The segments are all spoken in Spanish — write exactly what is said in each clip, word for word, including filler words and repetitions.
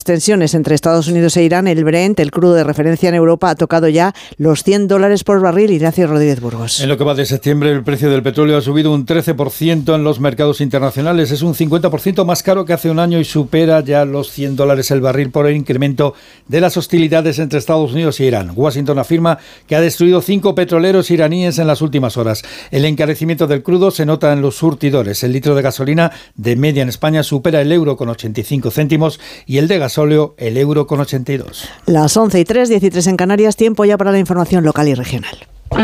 tensiones entre Estados Unidos e Irán, el Brent, el crudo de referencia en Europa, ha tocado ya los cien dólares por barril. Ignacio Rodríguez Burgos. En lo que va de septiembre, el precio del petróleo ha subido un trece por ciento en los mercados internacionales. Es un cincuenta por ciento más caro que hace un año y supera ya los cien dólares el barril por el incremento de las hostilidades entre Estados Unidos e Irán. Washington afirma que ha destruido cinco petroleros iraníes en las últimas horas. El encarecimiento del crudo se nota en los surtidores. El litro de gasolina de media en España supera el euro con ochenta y cinco céntimos y el de gasóleo el euro con ochenta y dos. Las once y tres, diecitrés en Canarias, tiempo ya para la información local y regional.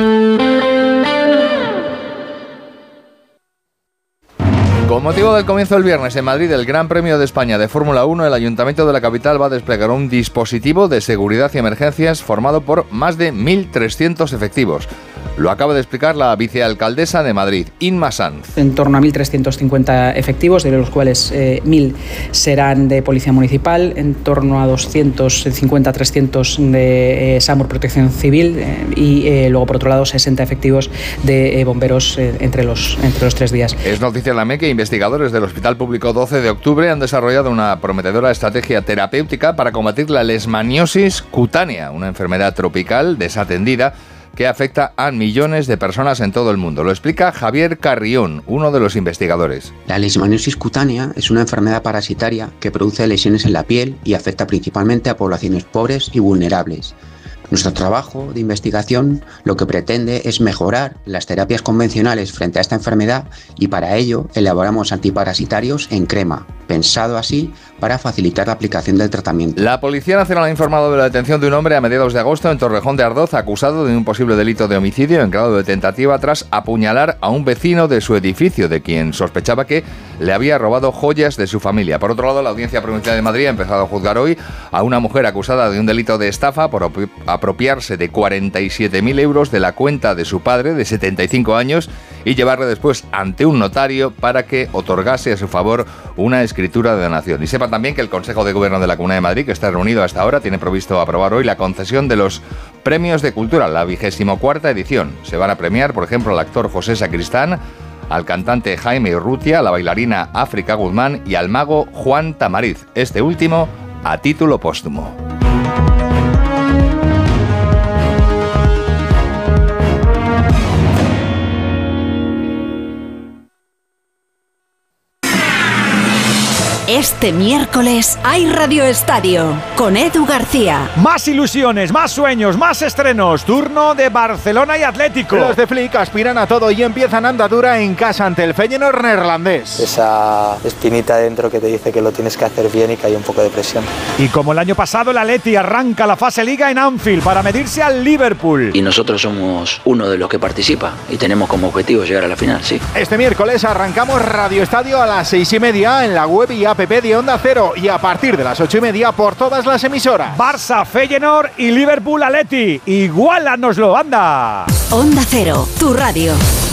Con motivo del comienzo del viernes en Madrid del Gran Premio de España de Fórmula uno, el Ayuntamiento de la capital va a desplegar un dispositivo de seguridad y emergencias formado por más de mil trescientos efectivos. Lo acaba de explicar la vicealcaldesa de Madrid, Inma Sanz. En torno a mil trescientos cincuenta efectivos, de los cuales eh, mil serán de Policía Municipal, en torno a doscientos cincuenta a trescientos de eh, SAMUR Protección Civil eh, y eh, luego, por otro lado, sesenta efectivos de eh, bomberos eh, entre, los, entre los tres días. Es noticia en la M E que investigadores del Hospital Público doce de octubre han desarrollado una prometedora estrategia terapéutica para combatir la leishmaniosis cutánea, una enfermedad tropical desatendida que afecta a millones de personas en todo el mundo. Lo explica Javier Carrión, uno de los investigadores. La leishmaniosis cutánea es una enfermedad parasitaria que produce lesiones en la piel y afecta principalmente a poblaciones pobres y vulnerables. Nuestro trabajo de investigación lo que pretende es mejorar las terapias convencionales frente a esta enfermedad y para ello elaboramos antiparasitarios en crema, pensado así para facilitar la aplicación del tratamiento. La Policía Nacional ha informado de la detención de un hombre a mediados de agosto en Torrejón de Ardoz, acusado de un posible delito de homicidio en grado de tentativa tras apuñalar a un vecino de su edificio, de quien sospechaba que le había robado joyas de su familia. Por otro lado, la Audiencia Provincial de Madrid ha empezado a juzgar hoy a una mujer acusada de un delito de estafa por op- apropiarse de cuarenta y siete mil euros de la cuenta de su padre, de setenta y cinco años, y llevarle después ante un notario para que otorgase a su favor una escritura de donación. Y sepa también que el Consejo de Gobierno de la Comunidad de Madrid, que está reunido hasta ahora, tiene previsto aprobar hoy la concesión de los Premios de Cultura, la vigésimo cuarta edición. Se van a premiar, por ejemplo, al actor José Sacristán, al cantante Jaime Urrutia, a la bailarina África Guzmán y al mago Juan Tamariz, este último a título póstumo. Este miércoles hay Radio Estadio con Edu García. Más ilusiones, más sueños, más estrenos. Turno de Barcelona y Atlético. Los de Flick aspiran a todo y empiezan andadura en casa ante el Feyenoord neerlandés. Esa espinita dentro que te dice que lo tienes que hacer bien y que hay un poco de presión. Y como el año pasado, el Atleti arranca la fase Liga en Anfield para medirse al Liverpool. Y nosotros somos uno de los que participa y tenemos como objetivo llegar a la final, sí. Este miércoles arrancamos Radio Estadio a las seis y media en la web y app de Onda Cero y a partir de las ocho y media por todas las emisoras. Barça, Feyenoord y Liverpool Atleti. Igualanoslo, anda. Onda Cero, tu radio.